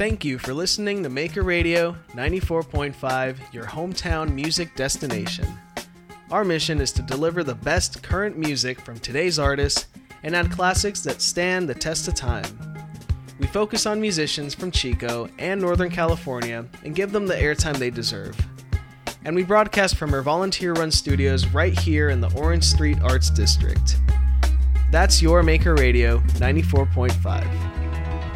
Thank you for listening to Maker Radio 94.5, your hometown music destination. Our mission is to deliver the best current music from today's artists and add classics that stand the test of time. We focus on musicians from Chico and Northern California and give them the airtime they deserve. And we broadcast from our volunteer-run studios right here in the Orange Street Arts District. That's your Maker Radio 94.5.